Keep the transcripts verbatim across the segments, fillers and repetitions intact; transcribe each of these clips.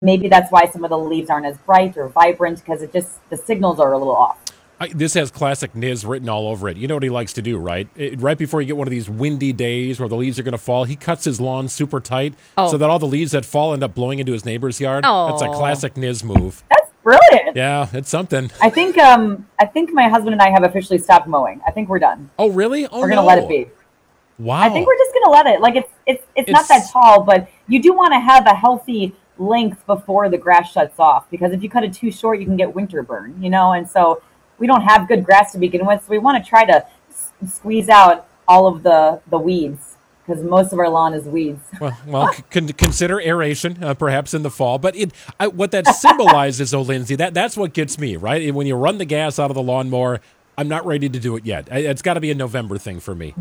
maybe that's why some of the leaves aren't as bright or vibrant, because it just, the signals are a little off. I, this has classic Niz written all over it. You know what he likes to do, right? It, right before you get one of these windy days where the leaves are going to fall, he cuts his lawn super tight Oh. so that all the leaves that fall end up blowing into his neighbor's yard. Oh. That's a classic Niz move. That's brilliant. Yeah, it's something. I think um I think my husband and I have officially stopped mowing. I think we're done. Oh, really? Oh, We're gonna no. let it be. Wow. I think we're just gonna let it. Like it's it's it's, not It's- that tall, but you do want to have a healthy length before the grass shuts off, because if you cut it too short, you can get winter burn. You know, and so we don't have good grass to begin with, so we want to try to s- squeeze out all of the the weeds, because most of our lawn is weeds. Well, well, c- con- consider aeration, uh, perhaps in the fall. But it, I, what that symbolizes, though, Lindsay, that that's what gets me, right? When you run the gas out of the lawnmower, I'm not ready to do it yet. I, it's got to be a November thing for me.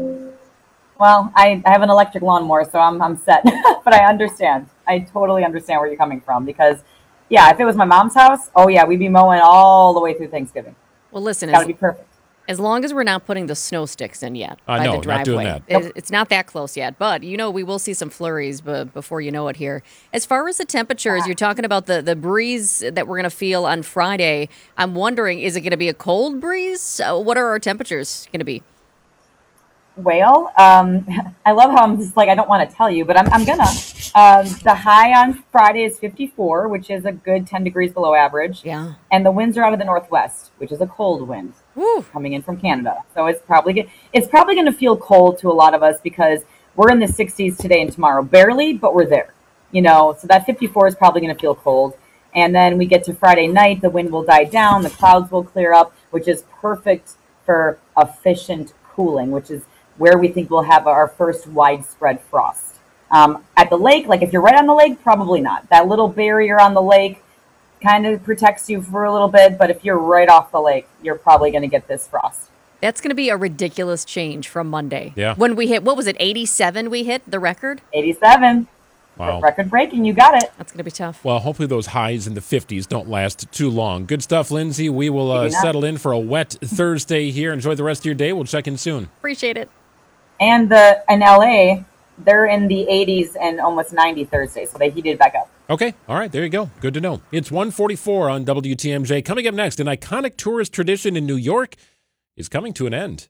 Well, I, I have an electric lawnmower, so I'm I'm set. But I understand. I totally understand where you're coming from, because, yeah, if it was my mom's house, oh yeah, we'd be mowing all the way through Thanksgiving. Well, listen, Got as, to be perfect. as long as we're not putting the snow sticks in yet Uh, by no, the not driveway. doing that. It- It's not that close yet, but, you know, we will see some flurries b- before you know it here. As far as the temperatures, you're talking about the, the breeze that we're going to feel on Friday. I'm wondering, is it going to be a cold breeze? Uh, what are our temperatures going to be? Well, um, I love how I'm just like, I don't want to tell you, but I'm, I'm gonna. Um, the high on Friday is fifty-four, which is a good ten degrees below average. Yeah. And the winds are out of the northwest, which is a cold wind Woo. coming in from Canada. So it's probably get, it's probably going to feel cold to a lot of us, because we're in the sixties today and tomorrow, barely, but we're there. You know, so that fifty-four is probably going to feel cold. And then we get to Friday night, the wind will die down, the clouds will clear up, which is perfect for efficient cooling, which is where we think we'll have our first widespread frost. Um, at the lake, like if you're right on the lake, probably not. That little barrier on the lake kind of protects you for a little bit, but if you're right off the lake, you're probably going to get this frost. That's going to be a ridiculous change from Monday. Yeah. When we hit, what was it, eighty-seven we hit, the record? eighty-seven. Wow. Record breaking, you got it. That's going to be tough. Well, hopefully those highs in the fifties don't last too long. Good stuff, Lindsay. We will uh, Maybe not. settle in for a wet Thursday here. Enjoy the rest of your day. We'll check in soon. Appreciate it. And the in L A, they're in the eighties and almost ninety Thursday, so they heated back up. Okay. All right. There you go. Good to know. It's one forty-four on W T M J. Coming up next, an iconic tourist tradition in New York is coming to an end.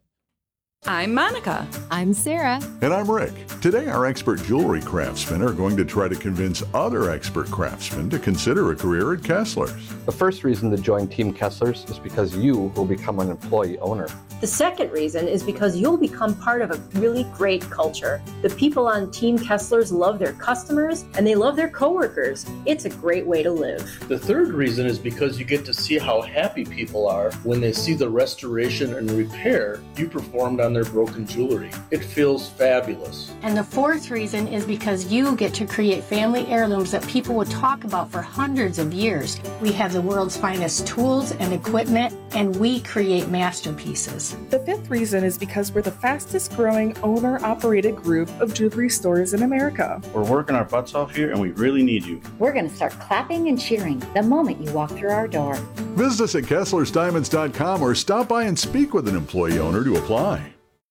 I'm Monica. I'm Sarah. And I'm Rick. Today, our expert jewelry craftsmen are going to try to convince other expert craftsmen to consider a career at Kessler's. The first reason to join Team Kessler's is because you will become an employee owner. The second reason is because you'll become part of a really great culture. The people on Team Kessler's love their customers and they love their coworkers. It's a great way to live. The third reason is because you get to see how happy people are when they see the restoration and repair you performed on their broken jewelry. It feels fabulous. And the fourth reason is because you get to create family heirlooms that people will talk about for hundreds of years. We have the world's finest tools and equipment, and we create masterpieces. The fifth reason is because we're the fastest growing owner-operated group of jewelry stores in America. We're working our butts off here and we really need you. We're going to start clapping and cheering the moment you walk through our door. Visit us at Kessler's Diamonds dot com or stop by and speak with an employee owner to apply.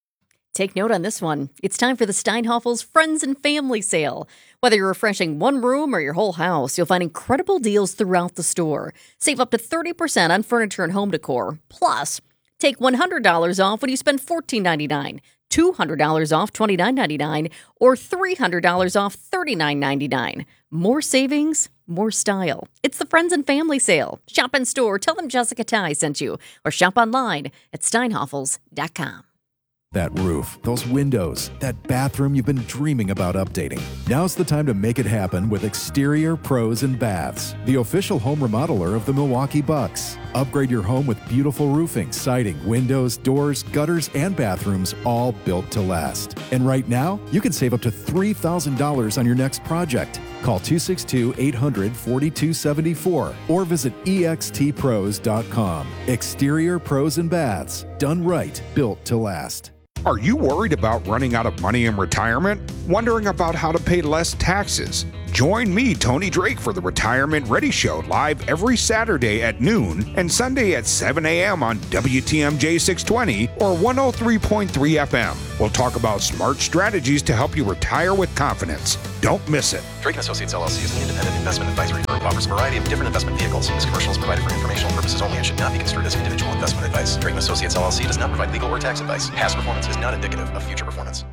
Take note on this one. It's time for the Steinhafels Friends and Family Sale. Whether you're refreshing one room or your whole house, you'll find incredible deals throughout the store. Save up to thirty percent on furniture and home decor. Plus, take one hundred dollars off when you spend fourteen ninety-nine, two hundred dollars off twenty-nine ninety-nine, or three hundred dollars off thirty-nine ninety-nine. More savings, more style. It's the Friends and Family Sale. Shop in store, tell them Jessica Ty sent you, or shop online at steinhafels dot com. That roof, those windows, that bathroom you've been dreaming about updating. Now's the time to make it happen with Exterior Pros and Baths, the official home remodeler of the Milwaukee Bucks. Upgrade your home with beautiful roofing, siding, windows, doors, gutters, and bathrooms, all built to last. And right now, you can save up to three thousand dollars on your next project. Call two six two, eight hundred, four two seven four or visit e x t pros dot com. Exterior Pros and Baths, done right, built to last. Are you worried about running out of money in retirement? Wondering about how to pay less taxes? Join me, Tony Drake, for the Retirement Ready Show live every Saturday at noon and Sunday at seven a.m. on W T M J six twenty or one oh three point three F M. We'll talk about smart strategies to help you retire with confidence. Don't miss it. Drake and Associates L L C is an independent investment advisory firm. Offers a variety of different investment vehicles. This commercial is provided for informational purposes only and should not be construed as individual investment advice. Drake and Associates L L C does not provide legal or tax advice. Past performance is not indicative of future performance.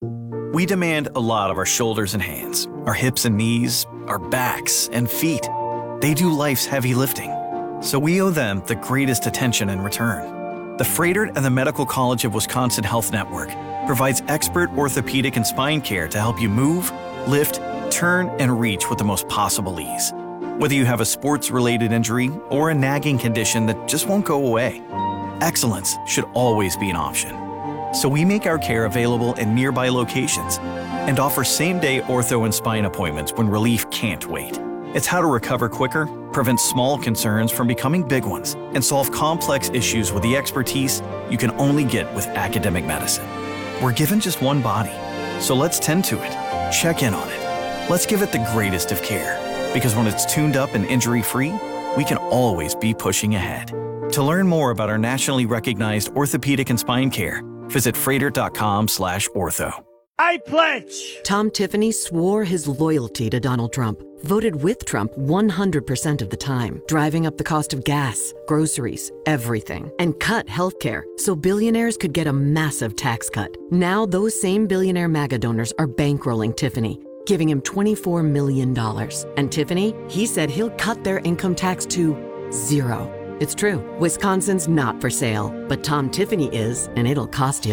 We demand a lot of our shoulders and hands, our hips and knees, our backs and feet. They do life's heavy lifting, so we owe them the greatest attention in return. The Froedtert and the Medical College of Wisconsin Health Network provides expert orthopedic and spine care to help you move, lift, turn, and reach with the most possible ease. Whether you have a sports-related injury or a nagging condition that just won't go away, excellence should always be an option. So we make our care available in nearby locations and offer same-day ortho and spine appointments when relief can't wait. It's how to recover quicker, prevent small concerns from becoming big ones, and solve complex issues with the expertise you can only get with academic medicine. We're given just one body, so let's tend to it, check in on it. Let's give it the greatest of care, because when it's tuned up and injury-free, we can always be pushing ahead. To learn more about our nationally recognized orthopedic and spine care, visit Froedtert.com slash ortho. I pledge! Tom Tiffany swore his loyalty to Donald Trump, voted with Trump one hundred percent of the time, driving up the cost of gas, groceries, everything, and cut healthcare so billionaires could get a massive tax cut. Now those same billionaire MAGA donors are bankrolling Tiffany, giving him twenty-four million dollars. And Tiffany, he said he'll cut their income tax to zero. It's true. Wisconsin's not for sale, but Tom Tiffany is, and it'll cost you.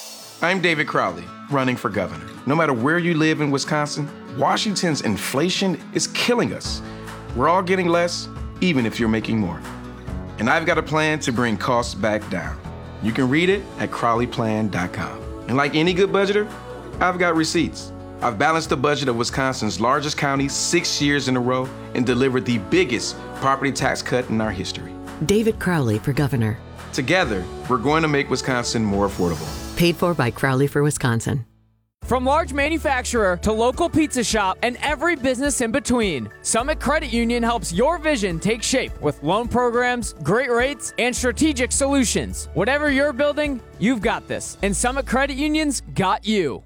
I'm David Crowley, running for governor. No matter where you live in Wisconsin, Washington's inflation is killing us. We're all getting less, even if you're making more. And I've got a plan to bring costs back down. You can read it at crowley plan dot com. And like any good budgeter, I've got receipts. I've balanced the budget of Wisconsin's largest county six years in a row and delivered the biggest property tax cut in our history. David Crowley for governor. Together, we're going to make Wisconsin more affordable. Paid for by Crowley for Wisconsin. From large manufacturer to local pizza shop and every business in between, Summit Credit Union helps your vision take shape with loan programs, great rates, and strategic solutions. Whatever you're building, you've got this. And Summit Credit Union's got you.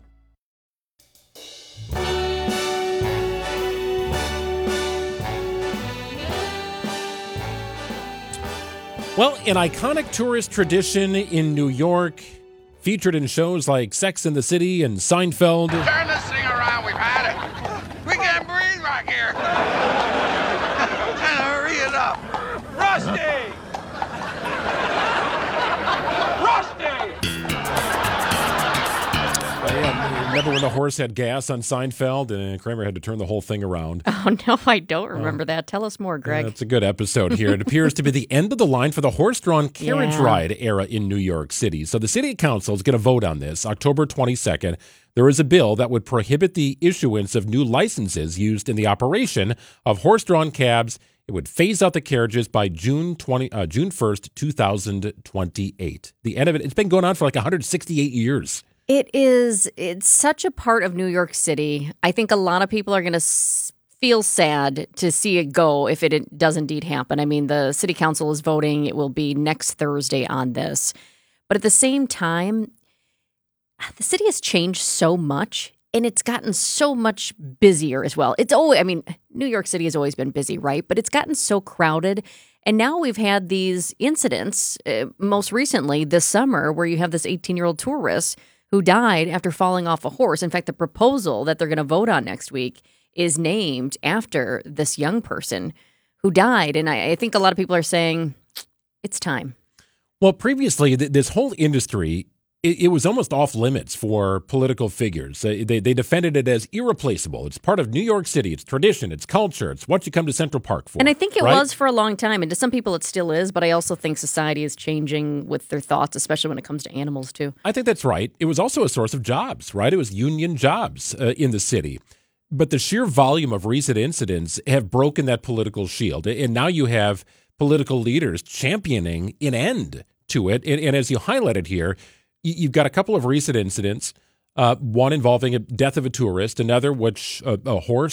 Well, an iconic tourist tradition in New York, featured in shows like Sex and the City and Seinfeld. Turn this thing around, we've had it. We can't breathe right here. And hurry it up. Rusty! Rusty! Uh, yeah, remember when the horse had gas on Seinfeld and Kramer had to turn the whole thing around? Oh, no, I don't remember oh. that. Tell us more, Greg. Yeah, it's a good episode here. It appears to be the end of the line for the horse-drawn carriage yeah. ride era in New York City. So the city council is going to vote on this October twenty-second. There is a bill that would prohibit the issuance of new licenses used in the operation of horse-drawn cabs. It would phase out the carriages by June twentieth, uh, June first, two thousand twenty-eight. The end of it, it's been going on for like one hundred sixty-eight years. It is. It's such a part of New York City. I think a lot of people are going to s- feel sad to see it go if it, it does indeed happen. I mean, the city council is voting. It will be next Thursday on this. But at the same time, the city has changed so much, and it's gotten so much busier as well. It's always, I mean, New York City has always been busy, right? But it's gotten so crowded. And now we've had these incidents, uh, most recently this summer, where you have this eighteen-year-old tourist who died after falling off a horse. In fact, the proposal that they're going to vote on next week is named after this young person who died. And I, I think a lot of people are saying it's time. Well, previously, th- this whole industry, it, it was almost off limits for political figures. They, they they defended it as irreplaceable. It's part of New York City. It's tradition. It's culture. It's what you come to Central Park for. And I think it right? was for a long time. And to some people, it still is. But I also think society is changing with their thoughts, especially when it comes to animals, too. I think that's right. It was also a source of jobs, right? It was union jobs uh, in the city. But the sheer volume of recent incidents have broken that political shield. And now you have political leaders championing an end to it. And, and as you highlighted here, you've got a couple of recent incidents, uh, one involving a death of a tourist, another which uh, a horse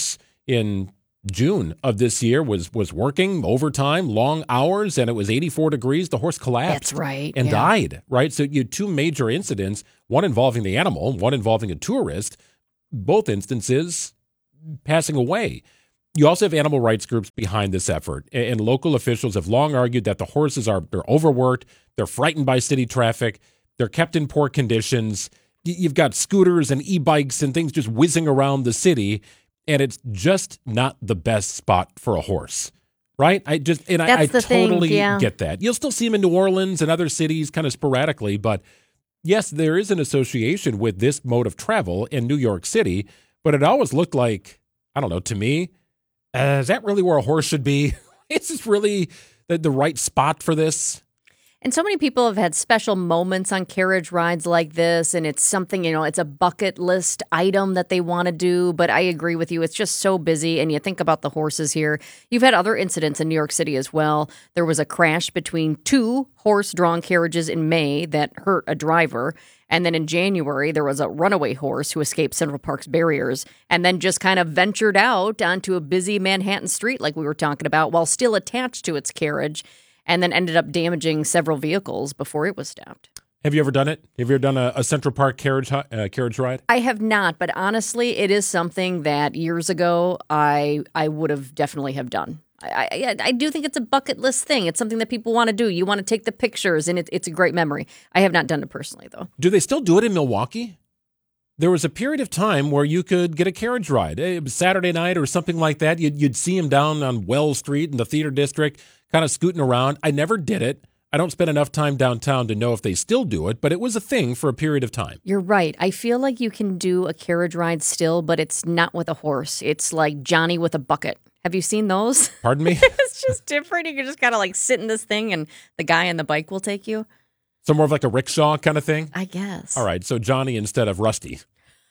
in June of this year was was working overtime, long hours, and it was eighty-four degrees. The horse collapsed. That's right. And yeah. died, right? So you had two major incidents, one involving the animal, one involving a tourist, both instances passing away. You also have animal rights groups behind this effort, and local officials have long argued that the horses are they're overworked, they're frightened by city traffic, they're kept in poor conditions. You've got scooters and e-bikes and things just whizzing around the city, and it's just not the best spot for a horse, right? I just and I, I totally thing, yeah. get that. You'll still see them in New Orleans and other cities kind of sporadically, but yes, there is an association with this mode of travel in New York City, but it always looked like, I don't know, to me, Uh, is that really where a horse should be? Is this really the, the right spot for this? And so many people have had special moments on carriage rides like this, and it's something, you know, it's a bucket list item that they want to do. But I agree with you. It's just so busy. And you think about the horses here. You've had other incidents in New York City as well. There was a crash between two horse-drawn carriages in May that hurt a driver. And then in January, there was a runaway horse who escaped Central Park's barriers and then just kind of ventured out onto a busy Manhattan street like we were talking about while still attached to its carriage, and then ended up damaging several vehicles before it was stopped. Have you ever done it? Have you ever done a, a Central Park carriage uh, carriage ride? I have not, but honestly, it is something that years ago I I would have definitely have done. I, I, I do think it's a bucket list thing. It's something that people want to do. You want to take the pictures, and it, it's a great memory. I have not done it personally, though. Do they still do it in Milwaukee? There was a period of time where you could get a carriage ride. It was Saturday night or something like that. You'd, you'd see them down on Wells Street in the theater district, kind of scooting around. I never did it. I don't spend enough time downtown to know if they still do it, but it was a thing for a period of time. You're right. I feel like you can do a carriage ride still, but it's not with a horse. It's like Johnny with a bucket. Have you seen those? Pardon me? It's just different. You can just kind of like sit in this thing and the guy on the bike will take you. So more of like a rickshaw kind of thing? I guess. All right. So Johnny instead of Rusty,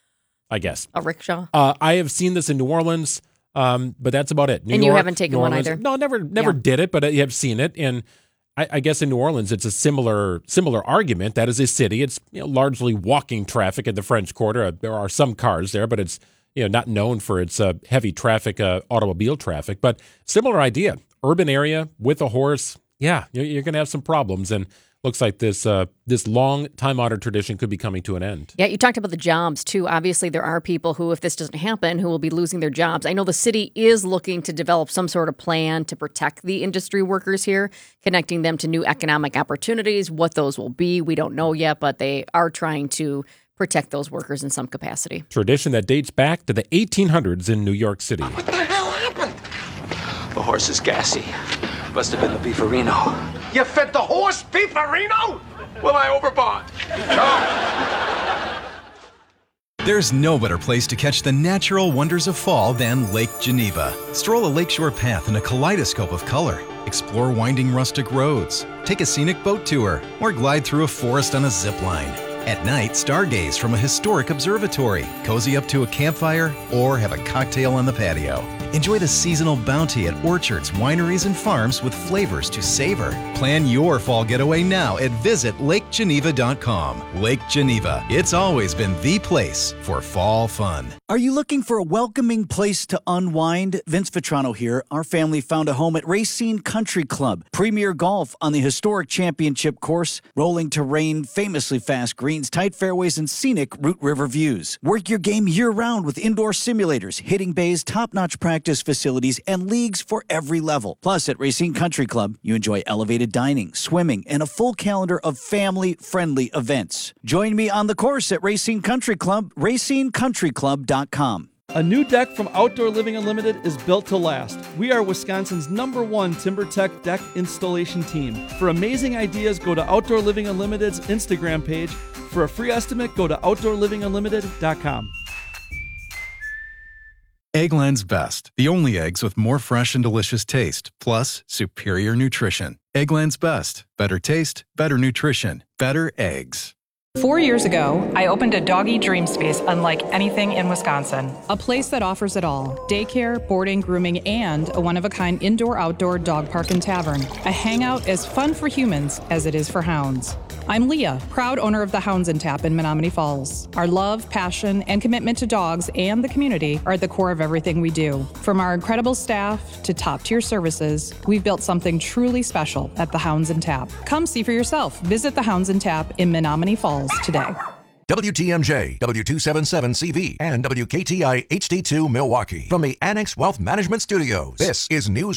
I guess. A rickshaw? Uh, I have seen this in New Orleans, um, but that's about it. New and York, you haven't taken New one Orleans. either? No, never never Yeah. did it, but I have seen it. And I, I guess in New Orleans, it's a similar similar argument. That is a city. It's you know, largely walking traffic at the French Quarter. Uh, there are some cars there, but it's you know not known for its uh, heavy traffic, uh, automobile traffic. But similar idea. Urban area with a horse. Yeah, you're, you're going to have some problems. And looks like this uh, this long time-honored tradition could be coming to an end. Yeah, you talked about the jobs, too. Obviously, there are people who, if this doesn't happen, who will be losing their jobs. I know the city is looking to develop some sort of plan to protect the industry workers here, connecting them to new economic opportunities. What those will be, we don't know yet, but they are trying to protect those workers in some capacity. Tradition that dates back to the eighteen hundreds in New York City. What the hell happened? The horse is gassy. Must have been the beefarino. You fed the horse beefarino? Well, I overbought. There's no better place to catch the natural wonders of fall than Lake Geneva. Stroll a lakeshore path in a kaleidoscope of color. Explore winding rustic roads. Take a scenic boat tour or glide through a forest on a zip line. At night, stargaze from a historic observatory, cozy up to a campfire, or have a cocktail on the patio. Enjoy the seasonal bounty at orchards, wineries, and farms with flavors to savor. Plan your fall getaway now at visit lake geneva dot com. Lake Geneva, it's always been the place for fall fun. Are you looking for a welcoming place to unwind? Vince Vitrano here. Our family found a home at Racine Country Club. Premier golf on the historic championship course, rolling terrain, famously fast greens, tight fairways, and scenic Root River views. Work your game year-round with indoor simulators, hitting bays, top-notch practice facilities, and leagues for every level. Plus, at Racine Country Club, you enjoy elevated dining, swimming, and a full calendar of family-friendly events. Join me on the course at Racine Country Club, racine country club dot com. A new deck from Outdoor Living Unlimited is built to last. We are Wisconsin's number one TimberTech deck installation team. For amazing ideas, go to Outdoor Living Unlimited's Instagram page. For a free estimate, go to outdoor living unlimited dot com. Eggland's Best, the only eggs with more fresh and delicious taste, plus superior nutrition. Eggland's Best, better taste, better nutrition, better eggs. Four years ago, I opened a doggy dream space unlike anything in Wisconsin. A place that offers it all: daycare, boarding, grooming, and a one-of-a-kind indoor-outdoor dog park and tavern. A hangout as fun for humans as it is for hounds. I'm Leah, proud owner of the Hounds and Tap in Menominee Falls. Our love, passion, and commitment to dogs and the community are at the core of everything we do. From our incredible staff to top-tier services, we've built something truly special at the Hounds and Tap. Come see for yourself. Visit the Hounds and Tap in Menominee Falls today. W T M J, W two seventy-seven C V, and W K T I H D two Milwaukee. From the Annex Wealth Management Studios, this is News